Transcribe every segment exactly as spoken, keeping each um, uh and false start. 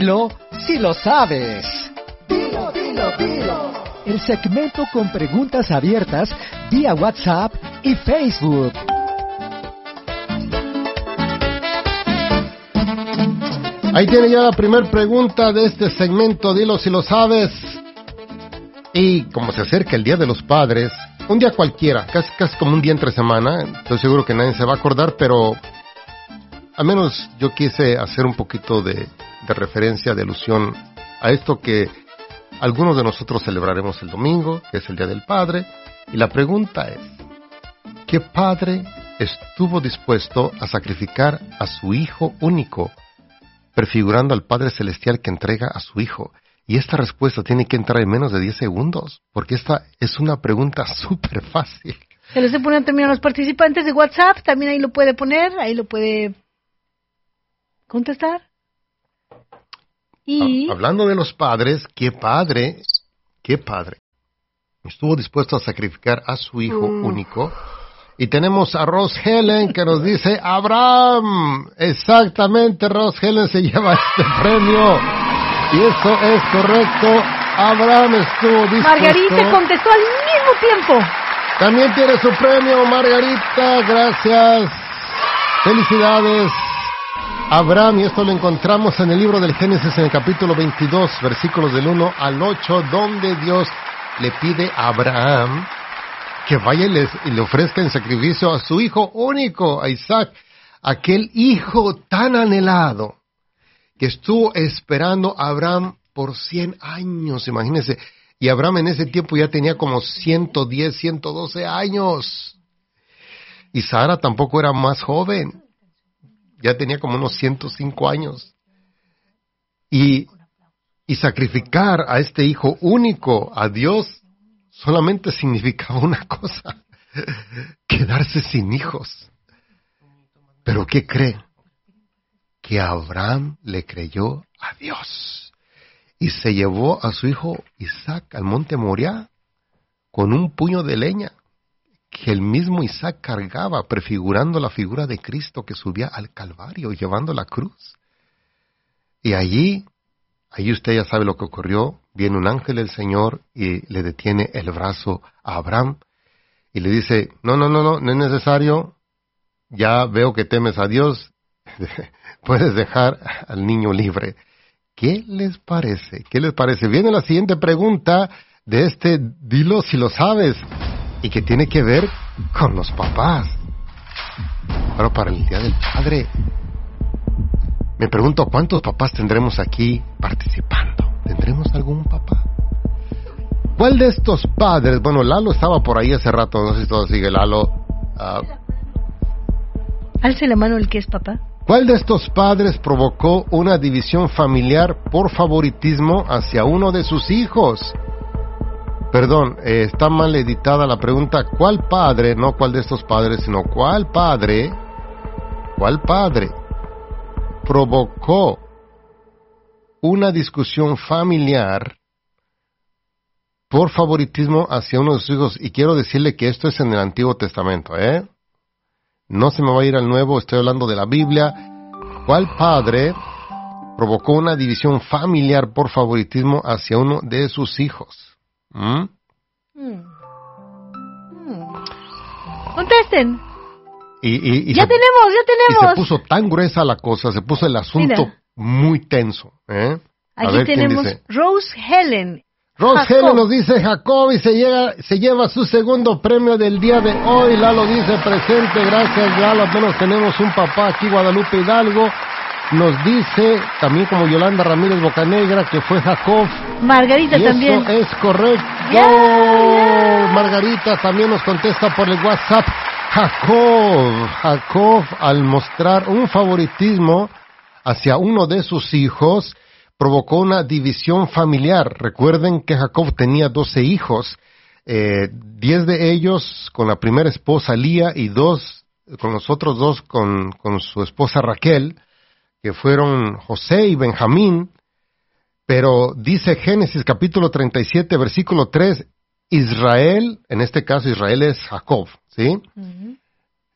Dilo si lo sabes. Dilo, dilo, dilo. El segmento con preguntas abiertas vía WhatsApp y Facebook. Ahí tiene ya la primera pregunta de este segmento, Dilo si lo sabes. Y como se acerca el Día de los Padres, un día cualquiera, casi, casi como un día entre semana, estoy seguro que nadie se va a acordar, pero al menos yo quise hacer un poquito de, de referencia, de alusión a esto que algunos de nosotros celebraremos el domingo, que es el Día del Padre, y la pregunta es, ¿qué padre estuvo dispuesto a sacrificar a su hijo único, prefigurando al Padre Celestial que entrega a su hijo? Y esta respuesta tiene que entrar en menos de diez segundos, porque esta es una pregunta súper fácil. Se lo estoy poniendo también a los participantes de WhatsApp, también ahí lo puede poner, ahí lo puede contestar. Y... Hablando de los padres, ¿qué padre, qué padre estuvo dispuesto a sacrificar a su hijo mm. único? Y tenemos a Rose Helen que nos dice, Abraham. Exactamente, Rose Helen se lleva este premio. Y eso es correcto. Abraham estuvo dispuesto. Margarita contestó al mismo tiempo. También tiene su premio, Margarita. Gracias. Felicidades. Abraham, y esto lo encontramos en el libro del Génesis, en el capítulo veintidós, versículos del uno al ocho, donde Dios le pide a Abraham que vaya y, les, y le ofrezca en sacrificio a su hijo único, a Isaac, aquel hijo tan anhelado que estuvo esperando a Abraham por cien años, imagínense. Y Abraham en ese tiempo ya tenía como ciento diez, ciento doce años. Y Sara tampoco era más joven. Ya tenía como unos ciento cinco años. Y, y sacrificar a este hijo único a Dios solamente significaba una cosa: quedarse sin hijos. ¿Pero qué cree? Que Abraham le creyó a Dios y se llevó a su hijo Isaac al monte Moriah con un puño de leña que el mismo Isaac cargaba, prefigurando la figura de Cristo que subía al Calvario llevando la cruz. Y allí, allí usted ya sabe lo que ocurrió. Viene un ángel del Señor y le detiene el brazo a Abraham y le dice, no, no, no, no, no es necesario, ya veo que temes a Dios, puedes dejar al niño libre. ¿Qué les parece? ¿Qué les parece? Viene la siguiente pregunta de este Dilo si lo sabes, y que tiene que ver con los papás. Pero para el Día del Padre, me pregunto, ¿cuántos papás tendremos aquí participando? ¿Tendremos algún papá? ¿Cuál de estos padres? Bueno, Lalo estaba por ahí hace rato, no sé si todo sigue, Lalo. Uh, Alce la mano el que es papá. ¿Cuál de estos padres provocó una división familiar por favoritismo hacia uno de sus hijos? Perdón, eh, está mal editada la pregunta. ¿Cuál padre, no cuál de estos padres, sino cuál padre, cuál padre provocó una discusión familiar por favoritismo hacia uno de sus hijos? Y quiero decirle que esto es en el Antiguo Testamento, ¿eh? No se me va a ir al Nuevo, estoy hablando de la Biblia. ¿Cuál padre provocó una división familiar por favoritismo hacia uno de sus hijos? ¿Mm? Mm. Mm. Contesten. Y, y, y ya se, tenemos, ya tenemos. Y se puso tan gruesa la cosa, se puso el asunto Mira. muy tenso. ¿eh? A Aquí ver, tenemos Rose Helen. Rose Jacob. Helen nos dice Jacob y se, llega, se lleva su segundo premio del día de hoy. Lalo dice presente, gracias Lalo, apenas tenemos un papá aquí, Guadalupe Hidalgo. Nos dice también como Yolanda Ramírez Bocanegra que fue Jacob. Margarita y también. Eso es correcto. Yeah, yeah. Margarita también nos contesta por el WhatsApp. Jacob, Jacob al mostrar un favoritismo hacia uno de sus hijos, provocó una división familiar. Recuerden que Jacob tenía doce hijos, eh, diez de ellos con la primera esposa Lía y dos con los otros dos con, con su esposa Raquel, que fueron José y Benjamín. Pero dice Génesis capítulo treinta y siete, versículo tres, Israel, en este caso Israel es Jacob, ¿sí? Uh-huh.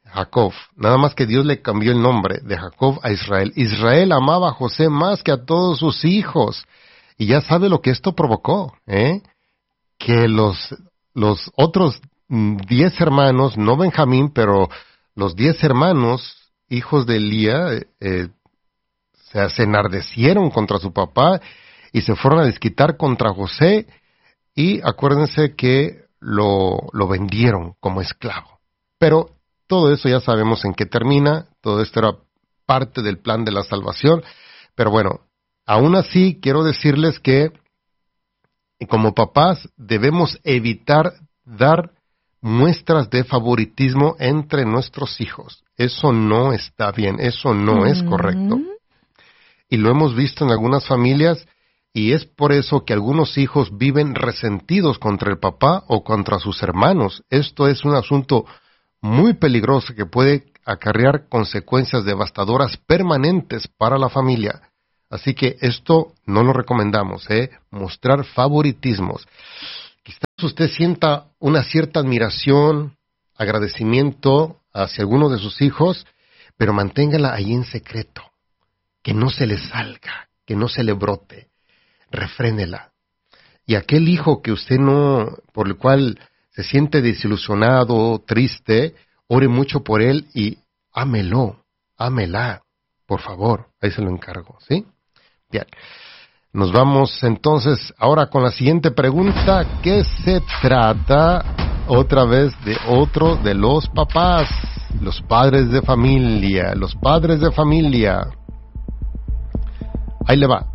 Jacob. Nada más que Dios le cambió el nombre de Jacob a Israel. Israel amaba a José más que a todos sus hijos. Y ya sabe lo que esto provocó, ¿eh? Que los, los otros diez hermanos, no Benjamín, pero los diez hermanos, hijos de Elía, eh, se, se enardecieron contra su papá y se fueron a desquitar contra José. Y acuérdense que lo, lo vendieron como esclavo. Pero todo eso ya sabemos en qué termina, todo esto era parte del plan de la salvación, pero bueno, aún así quiero decirles que como papás debemos evitar dar muestras de favoritismo entre nuestros hijos. Eso no está bien, eso no mm. es correcto. Y lo hemos visto en algunas familias y es por eso que algunos hijos viven resentidos contra el papá o contra sus hermanos. Esto es un asunto muy peligroso que puede acarrear consecuencias devastadoras permanentes para la familia. Así que esto no lo recomendamos, ¿eh? Mostrar favoritismos. Quizás usted sienta una cierta admiración, agradecimiento hacia alguno de sus hijos, pero manténgala ahí en secreto. Que no se le salga, que no se le brote. Refrénela. Y aquel hijo que usted no, por el cual se siente desilusionado, triste, ore mucho por él y ámelo, ámela, por favor, ahí se lo encargo, ¿sí? Bien, nos vamos entonces ahora con la siguiente pregunta, que se trata otra vez de otro de los papás, los padres de familia, los padres de familia. Ahí le va.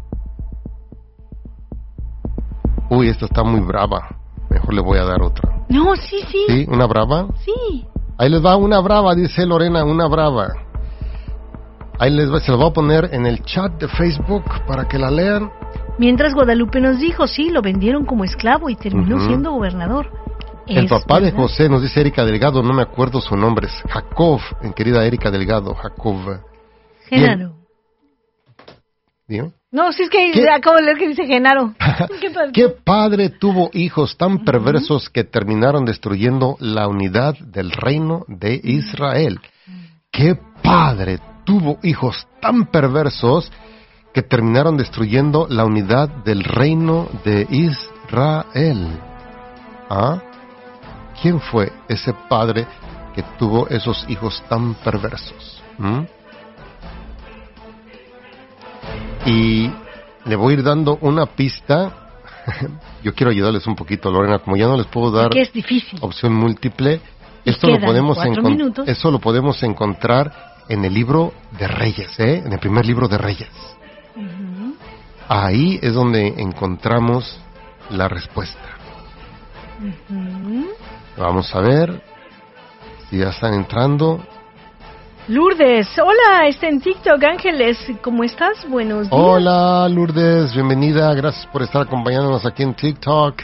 Uy, esta está muy brava. Mejor le voy a dar otra. No, sí, sí. ¿Sí? ¿Una brava? Sí. Ahí les va una brava, dice Lorena, una brava. Ahí les va, se la voy a poner en el chat de Facebook para que la lean. Mientras Guadalupe nos dijo, sí, lo vendieron como esclavo y terminó uh-huh. siendo gobernador. El papá verdad? de José, nos dice Erika Delgado, no me acuerdo su nombre, es Jacob, en querida Erika Delgado, Jacob. Genaro. ¿Dime? No, sí es que ¿Qué? acabo de leer que dice Genaro. ¿Qué, ¿Qué padre tuvo hijos tan perversos uh-huh. que terminaron destruyendo la unidad del reino de Israel? ¿Qué padre tuvo hijos tan perversos que terminaron destruyendo la unidad del reino de Israel? ¿Ah? ¿Quién fue ese padre que tuvo esos hijos tan perversos? ¿Mm? Y le voy a ir dando una pista. Yo quiero ayudarles un poquito, Lorena, como ya no les puedo dar es difícil. opción múltiple. Esto lo podemos encont- eso lo podemos encontrar en el libro de Reyes, ¿eh? En el primer libro de Reyes. Uh-huh. Ahí es donde encontramos la respuesta. Uh-huh. Vamos a ver si ya están entrando. Lourdes, hola, está en TikTok. Ángeles, ¿cómo estás? Buenos días. Hola, Lourdes, bienvenida. Gracias por estar acompañándonos aquí en TikTok.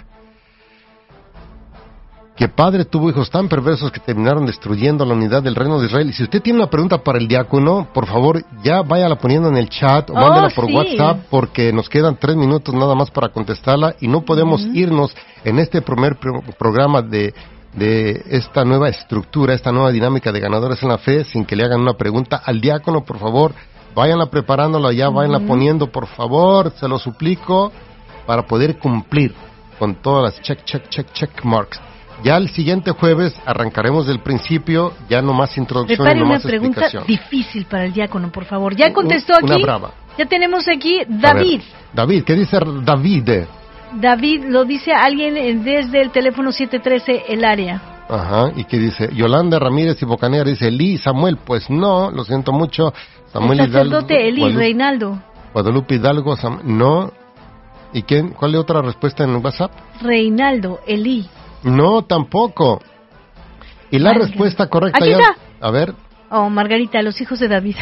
Que padre tuvo hijos tan perversos que terminaron destruyendo la unidad del reino de Israel. Y si usted tiene una pregunta para el diácono, por favor, ya váyala poniendo en el chat o oh, mándela por sí. WhatsApp, porque nos quedan tres minutos nada más para contestarla y no podemos uh-huh. irnos en este primer pro- programa de, de esta nueva estructura, esta nueva dinámica de ganadores en la fe, sin que le hagan una pregunta al diácono. Por favor, váyanla preparándola ya, uh-huh. váyanla poniendo, por favor, se lo suplico, para poder cumplir con todas las check, check, check, check marks. Ya el siguiente jueves arrancaremos del principio, ya no más introducción Prepare y no más explicación. Prepare una pregunta difícil para el diácono, por favor. Ya contestó aquí. Una brava. Ya tenemos aquí David. David, ¿qué dice David? David lo dice alguien desde el teléfono siete uno tres, el área. Ajá, ¿y qué dice? Yolanda Ramírez y Bocanera dice, Eli, Samuel, pues no, lo siento mucho. Samuel el sacerdote Hidalgo, Eli, Guadalupe, Reinaldo. Guadalupe Hidalgo, Sam, no. ¿Y quién? ¿Cuál es otra respuesta en WhatsApp? Reinaldo, Eli. No, tampoco. Y la Margarita. Respuesta correcta Aquí ya... está. A ver. Oh, Margarita, los hijos de David.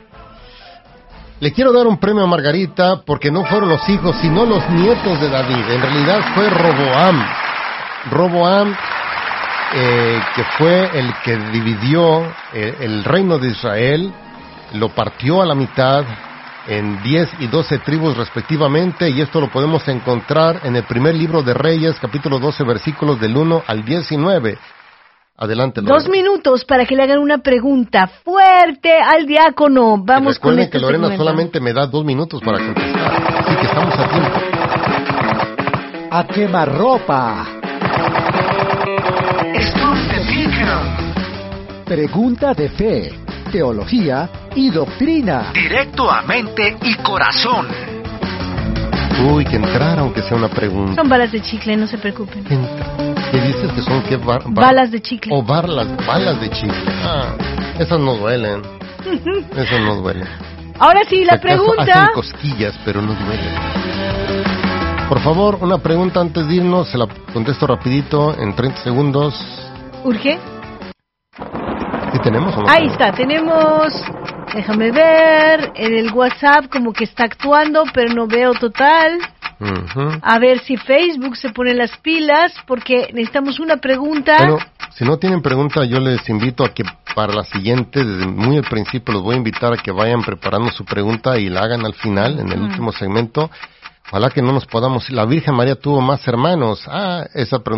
Le quiero dar un premio a Margarita porque no fueron los hijos, sino los nietos de David. En realidad fue Roboam. Roboam, eh, que fue el que dividió el, el reino de Israel, lo partió a la mitad en diez y doce tribus respectivamente, y esto lo podemos encontrar en el primer libro de Reyes, capítulo doce, versículos del uno al diecinueve. Adelante. Dos Lorena. minutos para que le hagan una pregunta fuerte al diácono. Vamos con recuerden este que Lorena segmento. solamente me da dos minutos para contestar, así que estamos a tiempo. A quemarropa. Pregunta de fe, teología y doctrina. Directo a mente y corazón. Uy, que entrar aunque sea una pregunta. Son balas de chicle, no se preocupen. Entra. ¿Qué dices que son? ¿Qué bar, bar- Balas de chicle. O barlas, balas de chicle. Ah, esas no duelen. Esas no duelen. Ahora sí, la Si acaso pregunta... hacen cosquillas, pero no duelen. Por favor, una pregunta antes de irnos. Se la contesto rapidito, en treinta segundos. ¿Urge? ¿Sí tenemos o no? Ahí está, tenemos... Déjame ver, en el WhatsApp como que está actuando, pero no veo total. Uh-huh. A ver si Facebook se pone las pilas, porque necesitamos una pregunta. Bueno, si no tienen pregunta, yo les invito a que para la siguiente, desde muy al principio, los voy a invitar a que vayan preparando su pregunta y la hagan al final, en el Mm. último segmento. Ojalá que no nos podamos... La Virgen María tuvo más hermanos. Ah, esa pregunta